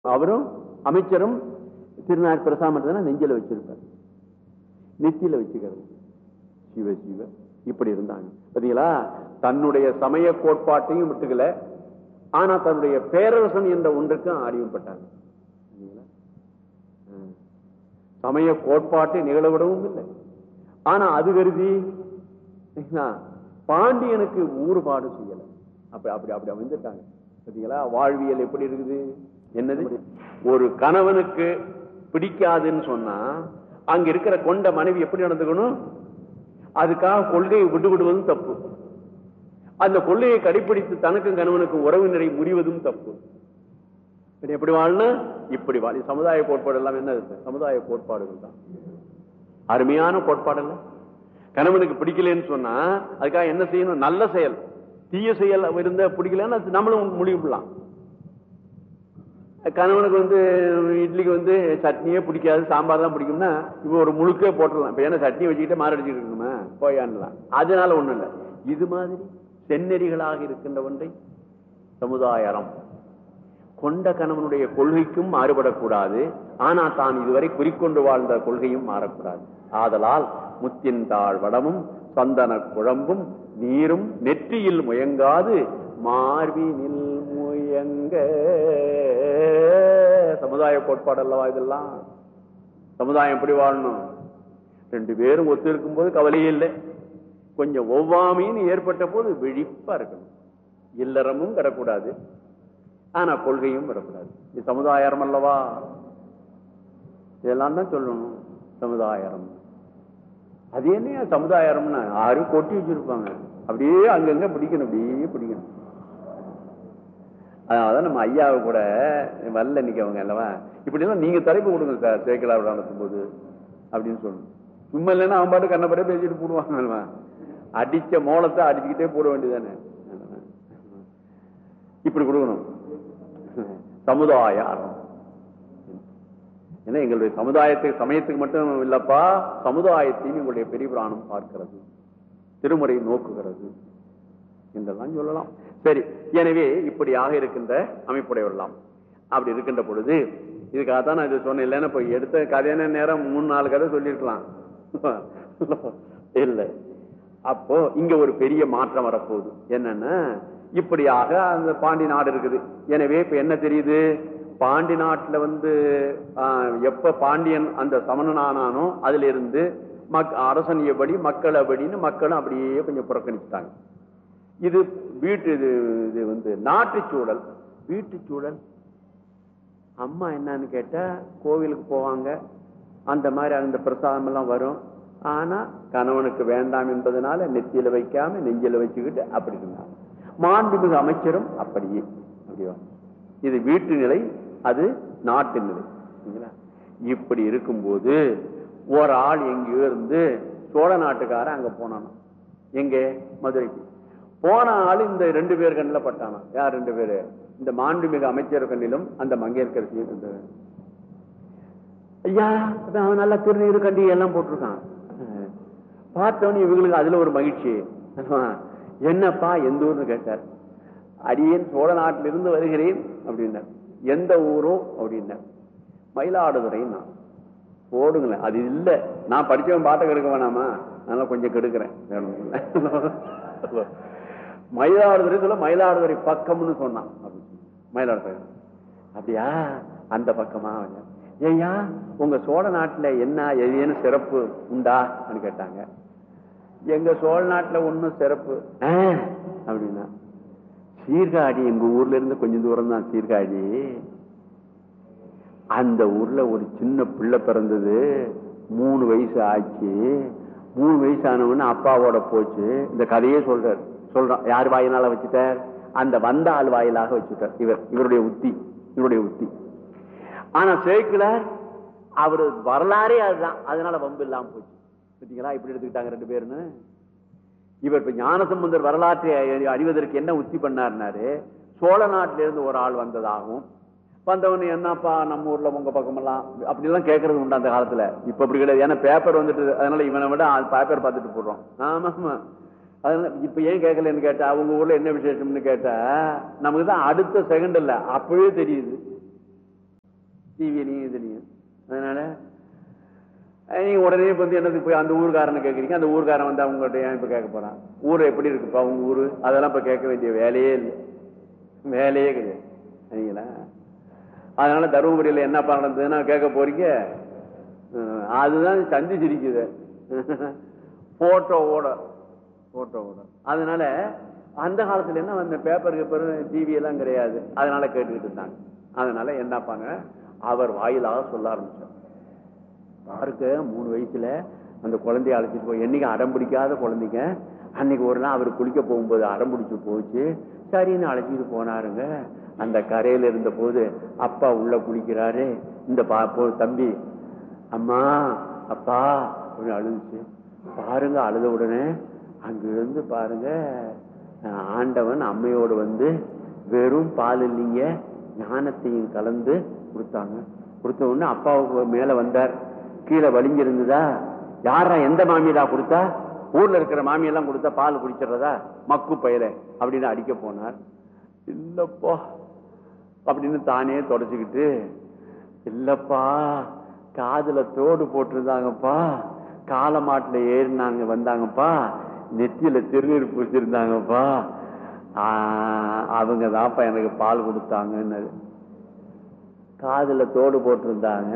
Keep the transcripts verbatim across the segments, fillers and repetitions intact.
அவரும் அமைச்சரும் திருநாள் பிரசாமத்தை நெஞ்சில வச்சிருப்பார், நெத்தியில வச்சுக்கிறது. சிவ சிவ இப்படி இருந்தாங்க பாத்தீங்களா. தன்னுடைய சமய கோட்பாட்டையும் விட்டுக்கல, ஆனா தன்னுடைய பேரரசன் என்ற ஒன்றுக்கும் அடிமைப்பட்டாங்க. சமய கோட்பாட்டை நிகழவிடவும் இல்லை, ஆனா அது கருதி பாண்டியனுக்கு ஊறுபாடு செய்யல. அப்படி அப்படி அப்படி அமைந்திருக்காங்க பாத்தீங்களா. வாழ்வியல் எப்படி இருக்குது என்னது. ஒரு கணவனுக்கு பிடிக்காதுன்னு சொன்னா அங்க இருக்கிற கொண்ட மனைவி எப்படி நடந்துக்கணும், அதுக்காக கொள்கையை விட்டு விடுவதும் தப்பு, அந்த கொள்கையை கடைபிடித்து தனக்கும் கணவனுக்கும் உறவினரை முறிவதும் தப்பு. எப்படி வாழணும், இப்படி வாழ. சமுதாய கோட்பாடு எல்லாம் என்ன இருக்கு, சமுதாய கோட்பாடுகள் தான் அருமையான கோட்பாடு. இல்ல கணவனுக்கு பிடிக்கலன்னு சொன்னா அதுக்காக என்ன செய்யணும், நல்ல செயல். தீய செயல் இருந்த பிடிக்கலன்னு நம்மளும் முடிவுலாம். கணவனுக்கு வந்து இட்லிக்கு வந்து சட்னியே பிடிக்காது, சாம்பார் தான் பிடிக்கும்னா இப்ப ஒரு முழுக்கே போட்டுடலாம். இப்ப ஏன்னா சட்னி வச்சுக்கிட்டு மாரடிச்சுட்டு இருக்கணுமா போயான்லாம், அதனால ஒண்ணும் இல்லை. இது மாதிரி செந்நெறிகளாக இருக்கின்ற ஒன்றை சமுதாய அறம் கொண்ட கணவனுடைய கொள்கைக்கும் மாறுபடக்கூடாது, ஆனா தான் இதுவரை குறிக்கொண்டு வாழ்ந்த கொள்கையும் மாறக்கூடாது. ஆதலால் முத்தின் தாழ் வடமும் சந்தன குழம்பும் நீரும் நெற்றியில் முயங்காது மார்பினில் முயங்க. சமுதாய கோட்பாடு அல்லவா இதெல்லாம். சமுதாயம் எப்படி வாழணும், ரெண்டு பேரும் ஒத்து இருக்கும் போது கவலையே இல்லை, கொஞ்சம் ஒவ்வாமைன்னு ஏற்பட்ட போது விழிப்பா இருக்கணும். இல்லறமும் வரக்கூடாது, ஆனா கொள்கையும் வரக்கூடாது. இது சமுதாயம் அல்லவா. இதெல்லாம் தான் சொல்லணும் சமுதாயம். அது என்ன சமுதாயம்னா யாரும் கொட்டி வச்சிருப்பாங்க, அப்படியே அங்கங்க பிடிக்கணும், அப்படியே பிடிக்கணும். அதனாலதான் நம்ம ஐயாவை கூட வரல இன்னைக்கு அவங்க அல்லவா, இப்படி எல்லாம் நீங்க தலைப்பு கொடுங்க சார் சேக்கலார் நடத்தும் போது அப்படின்னு சொல்லணும். சும்மா இல்லைன்னா அவன் பாட்டு கண்ணப்படியே பேசிட்டு போடுவாங்க, அடிச்ச மோளத்தை அடிச்சுக்கிட்டே போட வேண்டியதானே. இப்படி கொடுக்கணும் சமுதாய அறம். ஏன்னா எங்களுடைய சமுதாயத்துக்கு சமயத்துக்கு மட்டும் இல்லப்பா, சமுதாயத்தையும் எங்களுடைய பெரிய புராணம் பார்க்கிறது, திருமுறை நோக்குகிறது என்றெல்லாம் சொல்லலாம். சரி, எனவே இப்படியாக இருக்கின்ற அமைப்புடையவர்களாம். அப்படி இருக்கின்ற பொழுது இதுக்காகத்தான் நான் இது சொன்னேன். இல்லைன்னா இப்ப எடுத்த கதையான நேரம் மூணு நாலு கதை சொல்லியிருக்கலாம் இல்லை. அப்போ இங்க ஒரு பெரிய மாற்றம் வரப்போகுது. என்னன்னா இப்படியாக அந்த பாண்டி நாடு இருக்குது. எனவே இப்ப என்ன தெரியுது, பாண்டி நாட்டுல வந்து எப்ப பாண்டியன் அந்த சமணனானோ அதுல இருந்து மக் அரசன் எப்படி மக்கள் அப்படின்னு மக்களும் அப்படியே கொஞ்சம் புறக்கணிச்சுட்டாங்க. இது வீட்டு இது இது வந்து நாட்டு சூழல். வீட்டு சூழல் அம்மா என்னன்னு கேட்டா கோவிலுக்கு போவாங்க, அந்த மாதிரி அந்த பிரசாதம் எல்லாம் வரும். ஆனா கணவனுக்கு வேண்டாம் என்பதனால நெத்தியில வைக்காம நெஞ்சில வச்சுக்கிட்டு அப்படி இருந்தாங்க. மாண்புமிகு அமைச்சரும் அப்படியே அப்படியா. இது வீட்டு நிலை, அது நாட்டு நிலை. இப்படி இருக்கும்போது ஒரு ஆள் எங்கேயோ இருந்து சோழ நாட்டுக்காரன் அங்க போனானா, எங்க மதுரைக்கு போன ஆள் இந்த ரெண்டு பேர் கண்ணில் பட்டானா. யார் ரெண்டு பேரு, இந்த மாண்புமிகு அமைச்சர் கண்ணிலும் அந்த மங்கையர்கரசியும் இருந்தது. ஐயா அவன் நல்லா திருநீரு கண்டி எல்லாம் போட்டிருக்கான். பார்த்தவனே இவங்களுக்கு அதுல ஒரு மகிழ்ச்சி. என்னப்பா எந்த ஊர்னு கேட்டார். அடியேன் சோழ நாட்டிலிருந்து வருகிறேன் அப்படின்னார். எந்த ஊரோ அப்படின்னார். மயிலாடுதுறை. நான் போடுங்களேன், அது இல்ல நான் படிச்சவன் பாட்டை கெடுக்க வேணாமா, அதனால கொஞ்சம் கெடுக்கிறேன். மயிலாடுதுறை சொல்ல மயிலாடுதுறை பக்கம்னு சொன்னான். மயிலாடுதுறை அப்படியா, அந்த பக்கமா. ஏய்யா உங்க சோழ நாட்டுல என்ன எதுன்னு சிறப்பு உண்டா கேட்டாங்க. எங்க சோழ நாட்டுல ஒன்னும் சிறப்பு அப்படின்னா, சீர்காழி எங்க ஊர்ல இருந்து கொஞ்சம் தூரம் தான் சீர்காழி. அந்த ஊர்ல ஒரு சின்ன பிள்ளை பிறந்தது, மூணு வயசு ஆச்சு. மூணு வயசு ஆனவன்னு அப்பாவோட போச்சு. இந்த கதையே சொல்றார். சொல்றான் யார் வாயினால வச்சுட்டார், அந்த வந்த ஆள் வாயிலாக வச்சுட்டார். இவர் இவருடைய உத்தி, இவருடைய உத்தி. ஆனா சேக்கிழார் அவரு வரலாறே அதுதான், அதனால வம்பு இல்லாம போச்சு. பார்த்தீங்களா இப்படி எடுத்துக்கிட்டாங்க ரெண்டு பேருன்னு. இவர் இப்ப ஞானசம்பந்தர் வரலாற்றை அறிவதற்கு என்ன உத்தி பண்ணார்னாரு, சோழ நாட்டில இருந்து ஒரு ஆள் வந்ததாகவும், வந்தவனு என்னப்பா நம்ம ஊர்ல உங்க பக்கம் எல்லாம் அப்படி எல்லாம் கேட்கறது உண்டு அந்த காலத்துல. இப்ப அப்படி கிடையாது, ஏன்னா பேப்பர் வந்துட்டு, அதனால இவனை விட பேப்பர் பார்த்துட்டு போடுறோம். ஆமா ஆமா. அதனால இப்ப ஏன் கேட்கலன்னு கேட்டா, அவங்க ஊர்ல என்ன விசேஷம்னு கேட்டா நமக்கு தான் அடுத்த செகண்ட் இல்ல அப்பவே தெரியுது. டிவிலையும் இதுலையும். அதனால நீங்க உடனே வந்து என்னதுக்கு போய் அந்த ஊருக்காரனை கேட்குறீங்க, அந்த ஊருக்காரன் வந்து அவங்கள்ட்ட ஏன் இப்ப கேட்க போறான், ஊர் எப்படி இருக்குப்பா உங்க ஊரு, அதெல்லாம் இப்ப கேட்க வேண்டிய வேலையே இல்லை, வேலையே கிடையாது சரிங்களா. அதனால தருமபுரியில என்னப்பா நடந்ததுன்னா கேட்க போறீங்க, அதுதான் சந்தி சிரிக்குது போட்டோவோட போட்டோவோட. அதனால அந்த காலத்துல என்ன அந்த பேப்பர் பேப்பர் டிவி எல்லாம் கிடையாது, அதனால கேட்டுக்கிட்டு இருந்தாங்க. அதனால என்னப்பாங்க அவர் வாயிலாக சொல்ல ஆரம்பிச்சார். பாருங்க மூணு வயசுல அந்த குழந்தைய அழைச்சிட்டு போய், என்னைக்கு அடம் பிடிக்காத குழந்தைங்க, அன்னைக்கு ஒரு நாள் அவர் குளிக்க போகும்போது அடம் பிடிச்சு போச்சு, சரின்னு அழைச்சிட்டு போனாருங்க. அந்த கரையில இருந்த போது அப்பா உள்ள குளிக்கிறாரு, இந்த பாப்போ தம்பி அம்மா அப்பா அப்படின்னு அழுதுச்சு. பாருங்க அழுத உடனே அங்க இருந்து பாருங்க ஆண்டவன் அம்மையோடு வந்து வெறும் பால் இல்லைங்க ஞானத்தையும் கலந்து கொடுத்தாங்க. கொடுத்த உடனே அப்பாவுக்கு மேல வந்தார், கீழே வலிஞ்சிருந்ததா, யாரா எந்த மாமியடா கொடுத்தா, ஊர்ல இருக்கிற மாமியெல்லாம் கொடுத்தா பால் குடிச்சிடுறதா மக்கு பயிர அப்படின்னு அடிக்க போனார். இல்லப்பா அப்படின்னு தானே தொடச்சுக்கிட்டு, இல்லப்பா காதுல தோடு போட்டிருந்தாங்கப்பா, கால மாட்டுல ஏறினாங்க வந்தாங்கப்பா, நெத்தியில திருநீர் பூச்சிருந்தாங்கப்பா, அவங்க தான்ப்பா எனக்கு பால் கொடுத்தாங்கன்னு. காதுல தோடு போட்டிருந்தாங்க,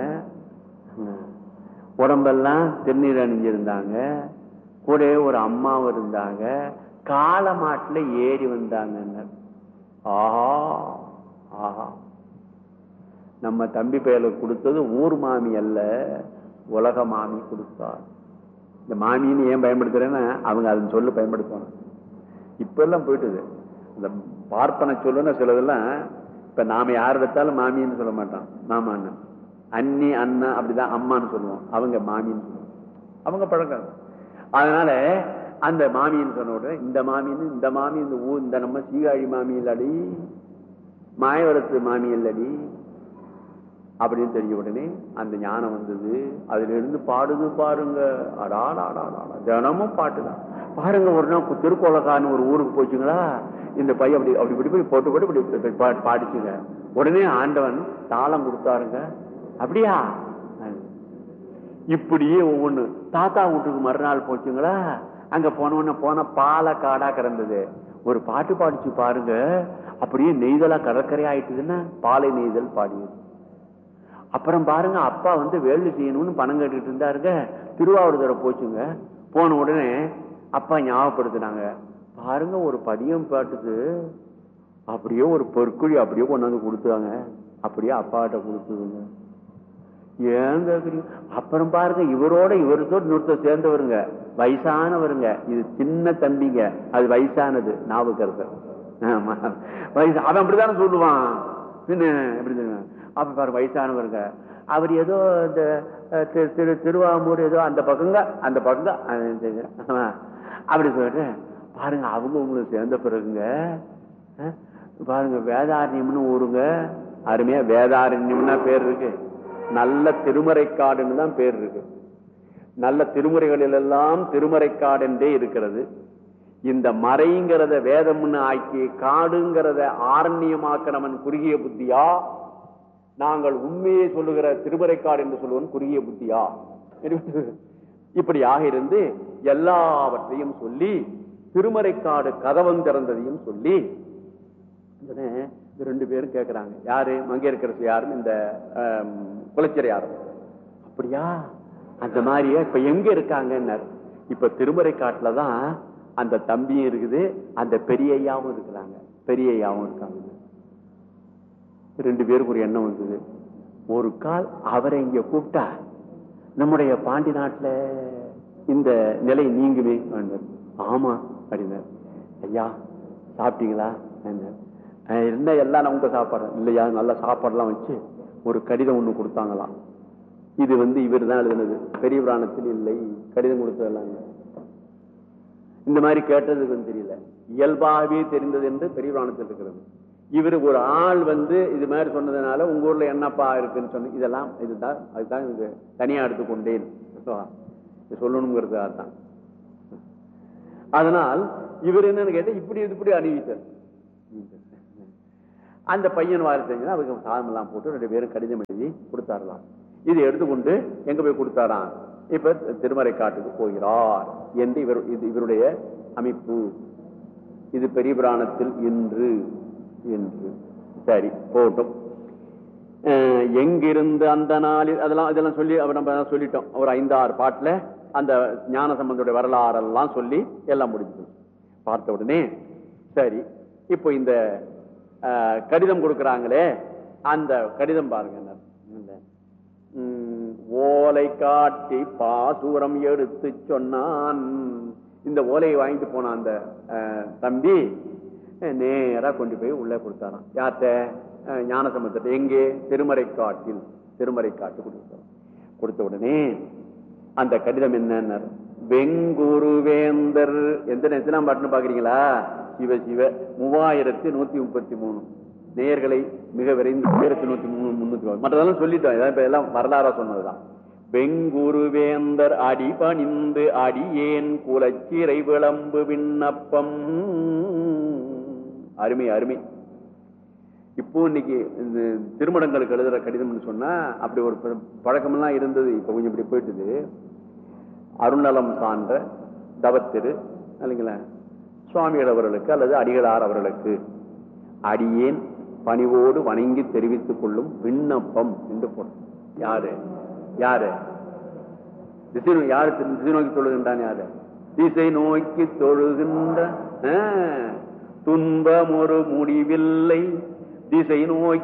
உடம்பெல்லாம் திருநீர் அணிஞ்சிருந்தாங்க, கூட ஒரு அம்மாவும் இருந்தாங்க, கால மாட்டுல ஏறி வந்தாங்க. ஆஹா ஆஹா, நம்ம தம்பி பெயருக்கு கொடுத்தது ஊர் மாமி அல்ல, உலக மாமி கொடுத்தார். இந்த மாமின்னு ஏன் பயன்படுத்துறேன்னா அவங்க அதன் சொல்லு பயன்படுத்தணும். இப்ப எல்லாம் போயிட்டுது இந்த பார்ப்பன சொல்லுன்னா சிலதெல்லாம். இப்ப நாம யார் எடுத்தாலும் மாமின்னு சொல்ல மாட்டோம், மாமான்னு. அண்ணி அண்ணா அப்படிதான் அம்மான்னு சொல்லுவோம், அவங்க மாமின்னு சொல்லுவோம், அவங்க பழக்கம். அதனால அந்த மாமின்னு சொன்ன உடனே இந்த மாமின்னு, இந்த மாமி இந்த ஊ இந்த நம்ம சீகாழி மாமி இல்லடி, மாயவரத்து மாமி இல்லடி அப்படின்னு தெரிஞ்ச உடனே அந்த ஞானம் வந்தது. அதுல இருந்து பாடுது பாருங்க, அடாடாடாடா தினமும் பாட்டுதான் பாருங்க. ஒரு நாள் திருக்கோலக்கான்னு ஒரு ஊருக்கு போச்சுங்களா, இந்த பையன் அப்படி அப்படி இப்படி போய் போட்டு போட்டு இப்படி பாடிச்சுங்க. உடனே ஆண்டவன் தாளம் கொடுத்தாருங்க. அப்படியா, இப்படியே ஒவ்வொன்னு. தாத்தா வீட்டுக்கு மறுநாள் போச்சுங்களா, அங்க போனோன்னு போன பாலக்காடா கிடந்தது, ஒரு பாட்டு பாடிச்சு பாருங்க, அப்படியே நெய்தலா கடற்கரை ஆயிட்டுதுன்னா பாலை நெய்தல் பாடியது. அப்புறம் பாருங்க அப்பா வந்து வேள்வி செய்யணும்னு பணம் கேட்டுட்டு இருந்தாருங்க, திருவாவூர் போச்சுங்க. போன உடனே அப்பா ஞாபகப்படுத்தினாங்க, பாருங்க ஒரு பதியம் பாட்டுக்கு அப்படியே ஒரு பொற்குழி அப்படியே கொண்டு வந்து கொடுத்தாங்க, அப்படியே அப்பாட்ட கொடுத்துதுங்க. ஏன் கேக்குறீங்க? அப்புறம் பாருங்க இவரோட இவருத்தோடு இன்னொருத்தர் சேர்ந்தவருங்க, வயசானவருங்க, இது சின்ன தம்பிங்க, அது வயசானது நாவுக்கரசர். வயசு அவன் அப்படித்தானே சொல்லுவான், என்ன எப்படி அப்ப பாரு வயசானவருங்க. அவர் ஏதோ இந்த திரு திருவாமூர் ஏதோ அந்த பக்கங்க அந்த பக்கங்க அப்படி சொல்லிட்டு பாருங்க அவங்க உங்களுக்கு சேர்ந்த பிறகுங்க பாருங்க வேதாரண்யம்னு ஊருங்க, அருமையா வேதாரண்யம்னா பேர் இருக்கு, நல்ல திருமறைக்காடுன்னு தான் பேர் இருக்கு. நல்ல திருமுறைகளில் எல்லாம் திருமறைக்காடு என்றே இருக்கிறது. இந்த மறைங்கிறத வேதம்னு ஆக்கி காடுங்கிறத ஆரண்யமாக்கணவன் குறுகிய புத்தியா, நாங்கள் உண்மையை சொல்லுகிற திருமறைக்காடு என்று சொல்லுவன் குறுகிய புத்தியா, இப்படியாக இருந்து எல்லாவற்றையும் சொல்லி திருமறைக்காடு கதவம் திறந்ததையும் சொல்லி ரெண்டு பேரும் கேட்கிறாங்க, யாரு மங்கையர்க்கரசு யாருன்னு இந்த குலச்சிறை யாரும். அப்படியா, அந்த மாதிரியே இப்ப எங்க இருக்காங்க? இப்ப திருமறைக்காட்டுலதான் அந்த தம்பியும் இருக்குது, அந்த பெரிய ஐயாவும் இருக்கிறாங்க, பெரிய ஐயாவும் இருக்காங்க. ரெண்டு பேருக்கு ஒரு எண்ணம் வந்தது, ஒரு கால் அவரை இங்க கூப்பிட்டா நம்முடைய பாண்டி நாட்டுல இந்த நிலை நீங்குமே. ஆமா அப்படின்னார். ஐயா சாப்பிட்டீங்களா? இருந்தா எல்லாம் உங்க சாப்பாடு இல்லையா, நல்ல சாப்பாடுலாம் வச்சு ஒரு கடிதம் ஒண்ணு கொடுத்தாங்களாம். இது வந்து இவர் தான் எழுதினது, பெரிய புராணத்தில் இல்லை, கடிதம் கொடுத்ததெல்லாம் இந்த மாதிரி கேட்டதுக்கு தெரியல, இயல்பாகவே தெரிந்தது என்று பெரிய புராணத்தில் இருக்கிறது. இவருக்கு ஒரு ஆள் வந்து இது மாதிரி சொன்னதுனால உங்க ஊர்ல என்னப்பா இருக்குன்னு சொன்ன, இதெல்லாம் இதுதான் அதுதான் இது தனியா எடுத்துக்கொண்டேன் சொல்லணுங்கிறதுக்காக தான். அதனால் இவர் என்னன்னு கேட்ட இப்படி இப்படி அணிவித்தார். அந்த பையன் வாரி செஞ்சா அவருக்கு சாதம் எல்லாம் போட்டு ரெண்டு பேரும் கடிதம் எழுதி கொடுத்தாரலாம். இதை எடுத்துக்கொண்டு எங்க போய் கொடுத்தாராம்? இப்ப திருமறை காட்டுக்கு போகிறார் என்று இவர் இது இவருடைய அமைப்பு. இது பெரிய புராணத்தில் இன்று என்று. சரி போட்டும். எங்கிருந்து அந்த நாளில் அதெல்லாம் இதெல்லாம் சொல்லி அவர் நம்ம சொல்லிட்டோம். ஒரு ஐந்தாறு பாட்டுல அந்த ஞான சம்பந்தோட வரலாறெல்லாம் சொல்லி எல்லாம் முடிஞ்சது. பார்த்த உடனே சரி இப்போ இந்த கடிதம் கொடுக்கறாங்களே அந்த கடிதம் பாருங்க. ஓலை காட்டி பாசூரம் எடுத்து சொன்னான். இந்த ஓலையை வாங்கிட்டு போன அந்த தம்பி நேரா கொண்டு போய் உள்ள கொடுத்தாராம். யார்கிட்ட? ஞான சம்பந்தத்தை. எங்கே? திருமறை காட்டில். திருமறை காட்டு கொடுத்தாராம். கொடுத்த உடனே அந்த கடிதம் என்ன? வெங்குருவேந்தர் எந்த நேரத்தில் பாட்டுன்னு பாக்குறீங்களா? சிவ சிவ மூவாயிரத்தி நூத்தி முப்பத்தி மூணு நேயர்களை மிக விரைந்து ஆயிரத்தி நூத்தி மூணு முன்னூத்தி மற்றதெல்லாம் சொல்லிட்டோம். இப்ப எல்லாம் வரலாறா சொன்னதுதான். வெங்குருவேந்தர் அடி பணிந்து அடியேன் குலச்சிறை விளம்பு விண்ணப்பம். அருமை அருமை. இப்போ இன்னைக்கு இந்த திருமணங்களுக்கு எழுதுற கடிதம்னு சொன்னா அப்படி ஒரு பழக்கமெல்லாம் இருந்தது. இப்ப கொஞ்சம் இப்படி போயிட்டுது. அருணலம் சான்ற தவத்திரு இல்லைங்களா சுவாமிகள் அவர்களுக்கு அல்லது அடிகளார் அவர்களுக்கு அடியேன் பணிவோடு வணங்கி தெரிவித்துக் கொள்ளும் விண்ணப்பம் என்று போடும். யாரு யாரு திசை யாரு திசை நோக்கி தொழுகின்றான்? யாரு திசை நோக்கி தொழுகின்ற துன்பம் ஒரு முடிவில்லை திசை நோக்கி